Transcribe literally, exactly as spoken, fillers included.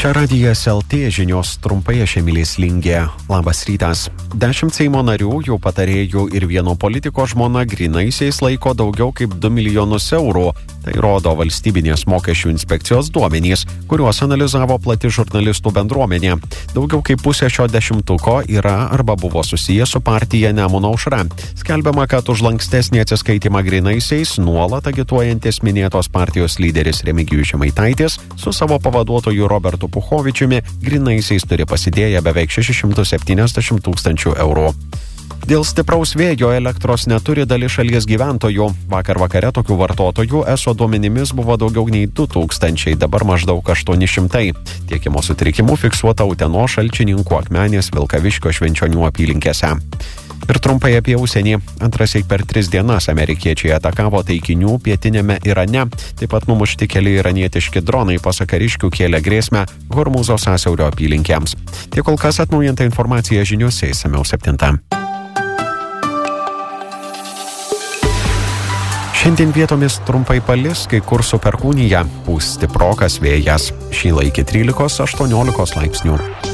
Čia radijas L T žinios trumpai, aš Emilis Lingė. Labas rytas. Dešimt Seimo narių, jų patarėjų ir vieno politiko žmona grynaisiais laiko daugiau kaip du milijonus eurų. Tai rodo valstybinės mokesčių inspekcijos duomenys, kuriuos analizavo plati žurnalistų bendruomenė. Daugiau kaip pusė šio dešimtuko yra arba buvo susiję su partija Nemuno aušra. Skelbiama, kad už lankstesnį atsiskaitimą grynaisiais nuolat agituojantis minėtos partijos lyderis Remigijus Žemaitaitis su savo pavaduotoju Robertu Puchovičiumi grynaisiais turi pasidėję beveik šešis šimtus septyniasdešimt tūkstančių eurų. Dėl stipraus vėjo elektros neturi dalis šalies gyventojų. Vakar vakare tokių vartotojų eso duomenimis buvo daugiau nei du tūkstančiai, dabar maždaug aštuoni šimtai. Tiekimo sutrikimų fiksuota Utenos, Šalčininkų, Akmenės, Vilkaviškio, Švenčionių apylinkėse. Ir trumpai apie užsienį. Antrąsyk per tris dienas amerikiečiai atakavo taikinių pietiniame Irane. Taip pat numušti keli iranietiški dronai, pasak kariškių, kėlė grėsmę Hormūzo sąsiaurio apylinkėms. Tiek kol kas atnaujinta informacija žiniuose išsamiau septintą. Šiandien vietomis trumpai palis, kai kur su perkūnija, pūs stiprokas vėjas. Šįla iki trylikos aštuoniolikos laipsnių.